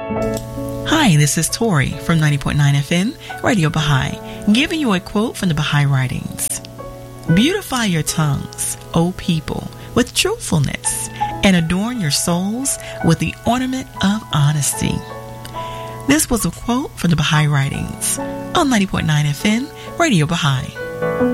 Hi, this is Tori from 90.9 FM, Radio Baha'i, giving you a quote from the Baha'i Writings. Beautify your tongues, O people, with truthfulness, and adorn your souls with the ornament of honesty. This was a quote from the Baha'i Writings on 90.9 FM, Radio Baha'i.